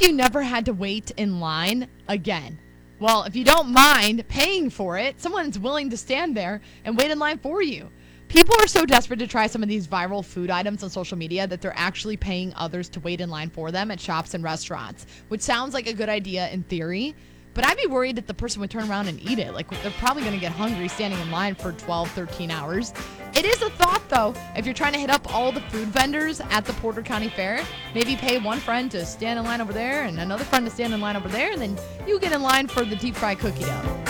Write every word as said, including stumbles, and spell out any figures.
you never had to wait in line again? Well, if you don't mind paying for it, someone's willing to stand there and wait in line for you. People are so desperate to try some of these viral food items on social media that they're actually paying others to wait in line for them at shops and restaurants, which sounds like a good idea in theory. But I'd be worried that the person would turn around and eat it. Like, they're probably going to get hungry standing in line for twelve, thirteen hours. It is a thought, though. If you're trying to hit up all the food vendors at the Porter County Fair, maybe pay one friend to stand in line over there and another friend to stand in line over there, and then you get in line for the deep fried cookie dough.